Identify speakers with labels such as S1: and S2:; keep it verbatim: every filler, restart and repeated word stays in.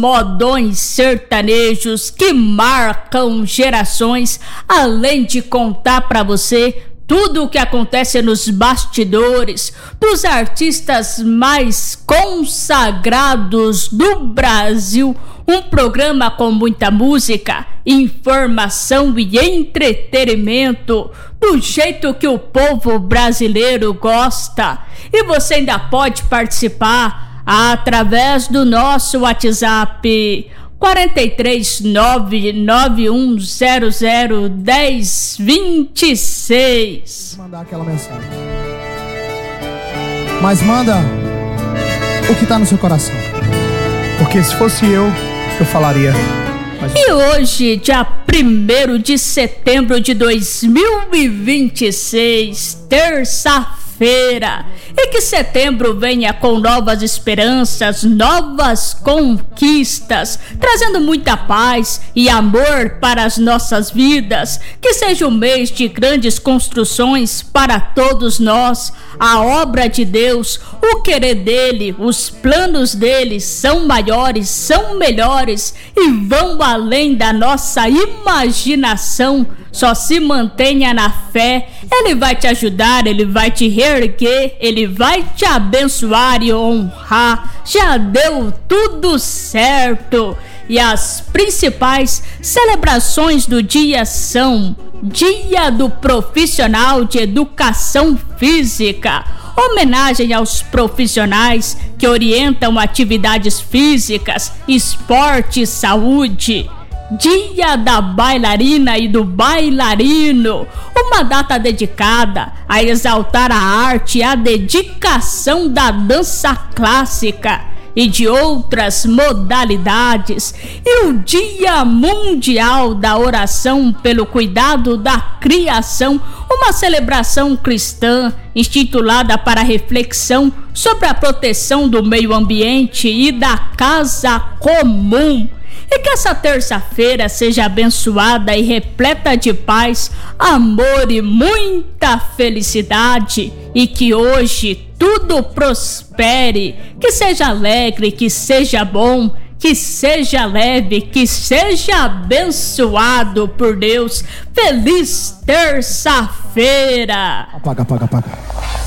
S1: modões sertanejos que marcam gerações, além de contar para você tudo o que acontece nos bastidores dos artistas mais consagrados do Brasil. Um programa com muita música, informação e entretenimento, do jeito que o povo brasileiro gosta. E você ainda pode participar através do nosso WhatsApp quatro três nove nove um zero zero um zero dois seis.
S2: Mandar aquela mensagem. Mas manda o que tá no seu coração. Porque se fosse eu, eu falaria. Mas...
S1: E hoje, dia primeiro de setembro de dois mil e vinte e seis, terça-feira, e que setembro venha com novas esperanças, novas conquistas, trazendo muita paz e amor para as nossas vidas. Que seja um mês de grandes construções para todos nós. A obra de Deus, o querer dele, os planos dele são maiores, são melhores e vão além da nossa imaginação. Só se mantenha na fé, ele vai te ajudar, ele vai te reerguer, ele vai te abençoar e honrar. Já deu tudo certo. E as principais celebrações do dia são: Dia do Profissional de Educação Física, homenagem aos profissionais que orientam atividades físicas, esporte e saúde. Dia da Bailarina e do Bailarino, uma data dedicada a exaltar a arte e a dedicação da dança clássica e de outras modalidades. E o Dia Mundial da Oração pelo Cuidado da Criação, uma celebração cristã intitulada para reflexão sobre a proteção do meio ambiente e da casa comum. E que essa terça-feira seja abençoada e repleta de paz, amor e muita felicidade. E que hoje tudo prospere, que seja alegre, que seja bom, que seja leve, que seja abençoado por Deus. Feliz terça-feira!
S2: Apaga, apaga, apaga.